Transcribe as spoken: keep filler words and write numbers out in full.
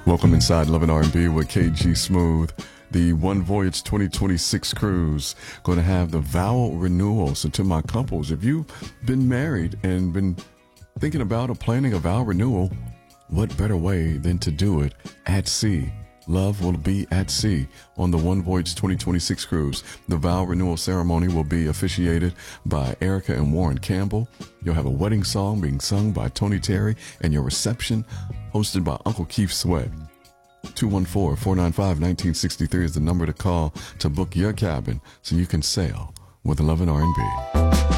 Welcome inside Love and R and B with K G Smooth. The One Voyage twenty twenty-six cruise going to have the vow renewal. So to my couples, if you've been married and been thinking about or planning a vow renewal, what better way than to do it at sea? Love will be at sea on the One Voyage twenty twenty-six cruise. The vow renewal ceremony will be officiated by Erica and Warren Campbell. You'll have a wedding song being sung by Tony Terry and your reception hosted by Uncle Keith Sweat. two one four, four nine five, one nine six three is the number to call to book your cabin so you can sail with Love and R and B.